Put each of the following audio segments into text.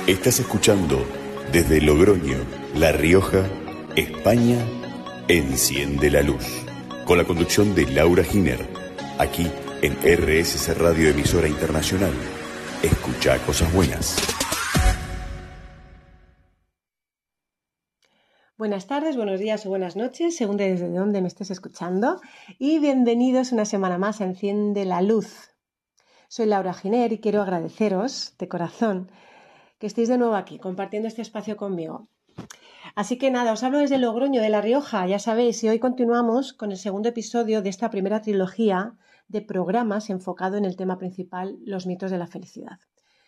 Estás escuchando desde Logroño, La Rioja, España, Enciende la Luz, con la conducción de Laura Giner, aquí en RSC Radio Emisora Internacional. Escucha cosas buenas. Buenas tardes, buenos días o buenas noches, según desde dónde me estés escuchando, y bienvenidos una semana más a Enciende la Luz. Soy Laura Giner y quiero agradeceros de corazón que estéis de nuevo aquí compartiendo este espacio conmigo. Así que nada, os hablo desde Logroño, de La Rioja, ya sabéis, y hoy continuamos con el segundo episodio de esta primera trilogía de programas enfocado en el tema principal, los mitos de la felicidad.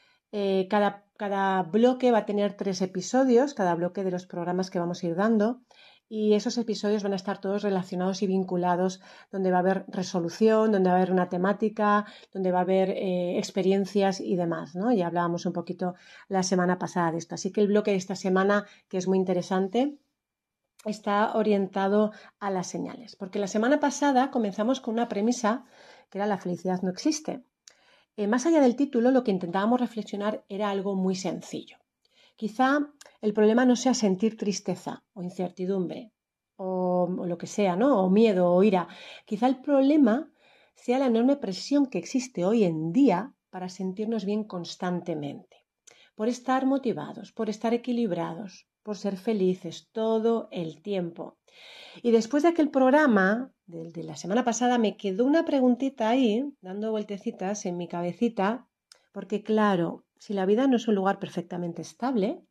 Cada bloque va a tener 3 episodios, cada bloque de los programas que vamos a ir dando, y esos episodios van a estar todos relacionados y vinculados, donde va a haber resolución, donde va a haber una temática, donde va a haber experiencias y demás, ¿no? Ya hablábamos un poquito la semana pasada de esto. Así que el bloque de esta semana, que es muy interesante, está orientado a las señales. Porque la semana pasada comenzamos con una premisa que era la felicidad no existe. Más allá del título, lo que intentábamos reflexionar era algo muy sencillo. Quizá el problema no sea sentir tristeza o incertidumbre o lo que sea, ¿no? O miedo o ira. Quizá el problema sea la enorme presión que existe hoy en día para sentirnos bien constantemente, por estar motivados, por estar equilibrados, por ser felices todo el tiempo. Y después de aquel programa de la semana pasada me quedó una preguntita ahí, dando vueltecitas en mi cabecita, porque claro, si la vida no es un lugar perfectamente estable,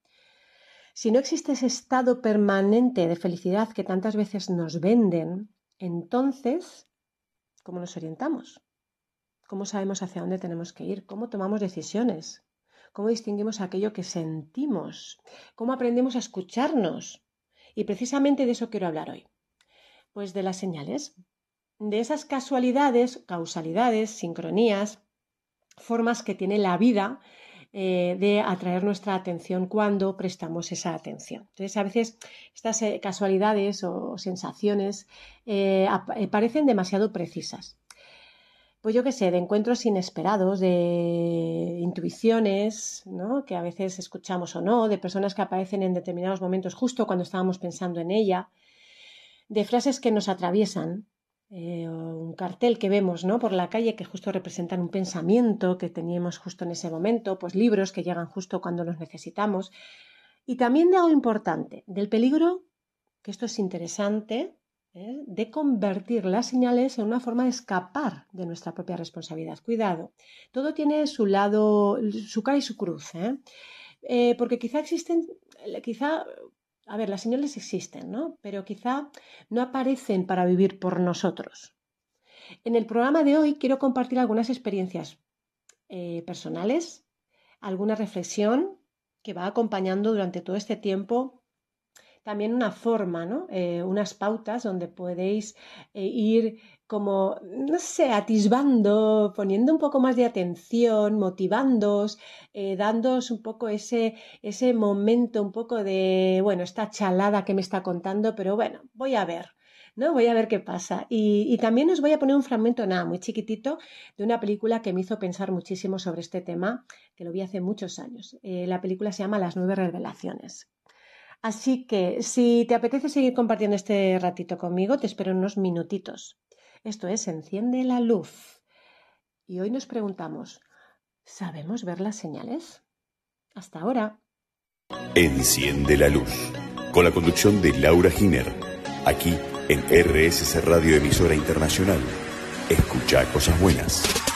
si no existe ese estado permanente de felicidad que tantas veces nos venden, entonces, ¿cómo nos orientamos? ¿Cómo sabemos hacia dónde tenemos que ir? ¿Cómo tomamos decisiones? ¿Cómo distinguimos aquello que sentimos? ¿Cómo aprendemos a escucharnos? Y precisamente de eso quiero hablar hoy. Pues de las señales, de esas casualidades, causalidades, sincronías, formas que tiene la vida de atraer nuestra atención cuando prestamos esa atención. Entonces, a veces estas casualidades o sensaciones parecen demasiado precisas. Pues yo qué sé, de encuentros inesperados, de intuiciones, ¿no? Que a veces escuchamos o no, de personas que aparecen en determinados momentos justo cuando estábamos pensando en ella, de frases que nos atraviesan, un cartel que vemos, ¿no? Por la calle que justo representan un pensamiento que teníamos justo en ese momento, pues libros que llegan justo cuando los necesitamos. Y también de algo importante, del peligro, que esto es interesante, de convertir las señales en una forma de escapar de nuestra propia responsabilidad. Cuidado, todo tiene su lado, su cara y su cruz, porque a ver, las señales existen, ¿no? Pero quizá no aparecen para vivir por nosotros. En el programa de hoy quiero compartir algunas experiencias personales, alguna reflexión que va acompañando durante todo este tiempo, también una forma, ¿no? Unas pautas donde podéis ir como, no sé, atisbando, poniendo un poco más de atención, motivándoos, dándoos un poco ese momento, un poco de, bueno, esta chalada que me está contando, pero bueno, voy a ver, ¿no? Voy a ver qué pasa. Y también os voy a poner un fragmento, nada, muy chiquitito, de una película que me hizo pensar muchísimo sobre este tema, que lo vi hace muchos años. La película se llama Las 9 revelaciones. Así que si te apetece seguir compartiendo este ratito conmigo, te espero en unos minutitos. Esto es Enciende la Luz. Y hoy nos preguntamos, ¿sabemos ver las señales? Hasta ahora. Enciende la Luz, con la conducción de Laura Giner, aquí en RSC Radio Emisora Internacional. Escucha cosas buenas.